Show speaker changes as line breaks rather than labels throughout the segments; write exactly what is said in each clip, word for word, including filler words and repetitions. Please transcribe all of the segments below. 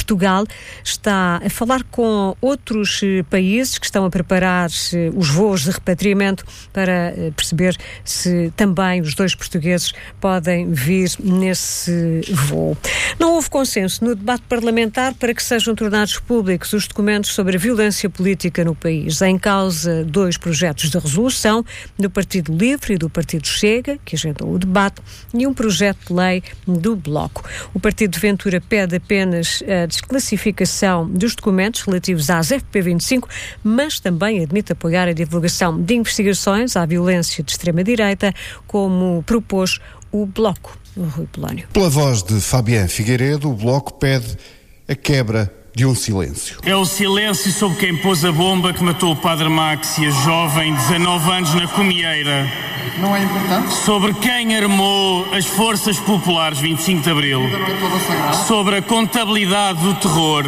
Portugal está a falar com outros países que estão a preparar os voos de repatriamento para perceber se também os dois portugueses podem vir nesse voo. Não houve consenso no debate parlamentar para que sejam tornados públicos os documentos sobre a violência política no país. Em causa, dois projetos de resolução do Partido Livre e do Partido Chega, que agendou o debate, e um projeto de lei do Bloco. O Partido de Ventura pede apenas a desclassificação dos documentos relativos às F P vinte e cinco, mas também admite apoiar a divulgação de investigações à violência de extrema-direita, como propôs o Bloco. Rui Polónio.
Pela voz de Fabián Figueiredo, o Bloco pede a quebra de um silêncio.
É o silêncio sobre quem pôs a bomba que matou o Padre Max e a jovem de dezanove anos na Comieira.
Não é importante?
Sobre quem armou as forças populares vinte e cinco de Abril. Sobre a contabilidade do terror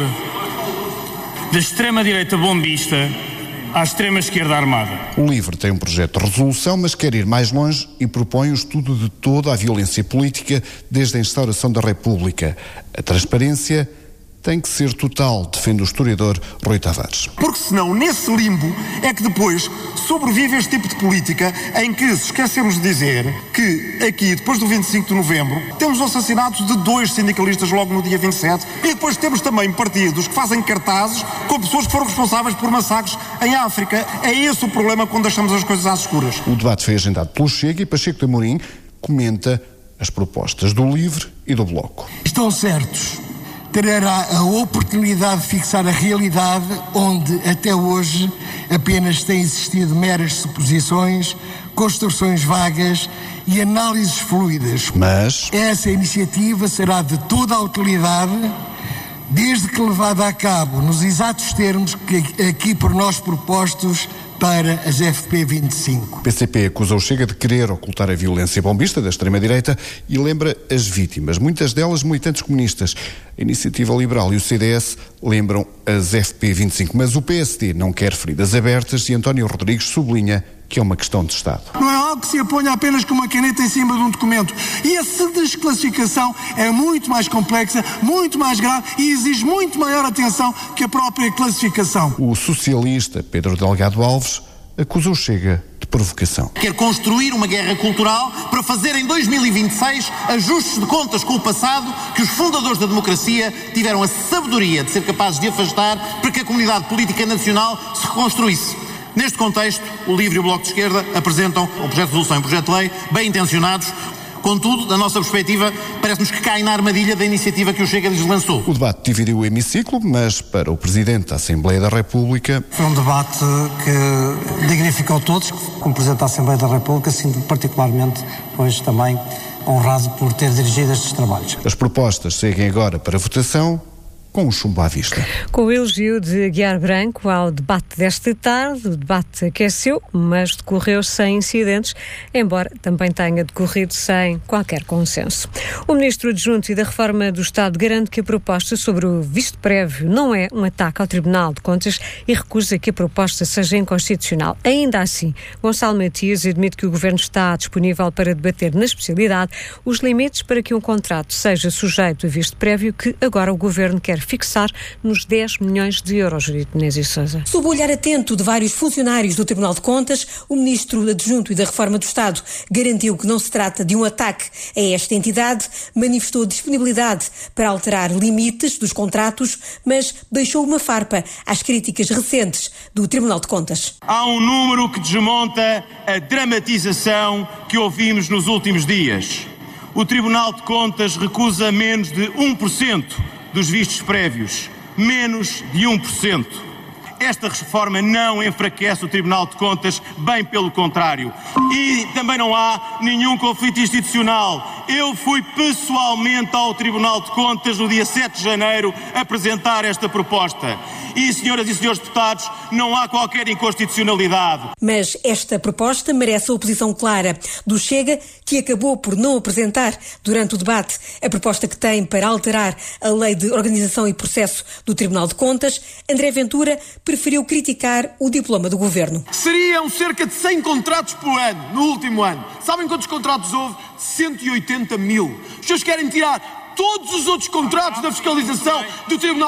da extrema-direita bombista à extrema-esquerda armada.
O LIVRE tem um projeto de resolução, mas quer ir mais longe e propõe o estudo de toda a violência política desde a instauração da República. A transparência tem que ser total, defende o historiador Rui Tavares.
Porque senão, nesse limbo, é que depois sobrevive este tipo de política em que se esquecemos de dizer que aqui, depois do vinte e cinco de novembro, temos o assassinato de dois sindicalistas logo no dia vinte e sete e depois temos também partidos que fazem cartazes com pessoas que foram responsáveis por massacres em África. É esse o problema quando deixamos as coisas às escuras.
O debate foi agendado pelo Chega e Pacheco de Amorim comenta as propostas do LIVRE e do Bloco.
Estão certos. Terá a oportunidade de fixar a realidade onde, até hoje, apenas têm existido meras suposições, construções vagas e análises fluidas.
Mas
essa iniciativa será de toda a utilidade, desde que levada a cabo nos exatos termos que aqui por nós propostos para as F P vinte e cinco.
O P C P acusa o Chega de querer ocultar a violência bombista da extrema-direita e lembra as vítimas, muitas delas militantes comunistas. A Iniciativa Liberal e o C D S lembram as F P vinte e cinco, mas o P S D não quer feridas abertas e António Rodrigues sublinha que é uma questão de Estado.
Não é algo que se aponha apenas com uma caneta em cima de um documento. E essa desclassificação é muito mais complexa, muito mais grave e exige muito maior atenção que a própria classificação.
O socialista Pedro Delgado Alves acusa o Chega de provocação.
Quer construir uma guerra cultural para fazer em dois mil e vinte e seis ajustes de contas com o passado que os fundadores da democracia tiveram a sabedoria de ser capazes de afastar para que a comunidade política nacional se reconstruísse. Neste contexto, o LIVRE e o Bloco de Esquerda apresentam o projeto de resolução e o projeto de lei bem intencionados. Contudo, da nossa perspectiva, parece-nos que caem na armadilha da iniciativa que o Chega lhes lançou.
O debate dividiu o hemiciclo, mas para o Presidente da Assembleia da República...
Foi um debate que dignificou todos, como Presidente da Assembleia da República, sinto particularmente, pois também honrado por ter dirigido estes trabalhos.
As propostas seguem agora para votação, com um chumbo à vista.
Com o elogio de Aguiar Branco ao debate desta tarde, o debate aqueceu, mas decorreu sem incidentes, embora também tenha decorrido sem qualquer consenso. O Ministro Adjunto e da Reforma do Estado garante que a proposta sobre o visto prévio não é um ataque ao Tribunal de Contas e recusa que a proposta seja inconstitucional. Ainda assim, Gonçalo Matias admite que o Governo está disponível para debater na especialidade os limites para que um contrato seja sujeito a visto prévio que agora o Governo quer fixar nos dez milhões de euros, Judite Menezes e Sousa.
Sob o olhar atento de vários funcionários do Tribunal de Contas, o Ministro Adjunto e da Reforma do Estado garantiu que não se trata de um ataque a esta entidade, manifestou disponibilidade para alterar limites dos contratos, mas deixou uma farpa às críticas recentes do Tribunal de Contas.
Há um número que desmonta a dramatização que ouvimos nos últimos dias. O Tribunal de Contas recusa menos de um por cento dos vistos prévios, menos de um por cento. Esta reforma não enfraquece o Tribunal de Contas, bem pelo contrário. E também não há nenhum conflito institucional. Eu fui pessoalmente ao Tribunal de Contas no dia sete de janeiro apresentar esta proposta. E, senhoras e senhores deputados, não há qualquer inconstitucionalidade.
Mas esta proposta merece a oposição clara do Chega, que acabou por não apresentar durante o debate a proposta que tem para alterar a Lei de Organização e Processo do Tribunal de Contas. André Ventura preferiu criticar o diploma do Governo.
Seriam cerca de cem contratos por ano, no último ano. Sabem quantos contratos houve? cento e oitenta mil. Os senhores querem tirar todos os outros contratos da fiscalização do Tribunal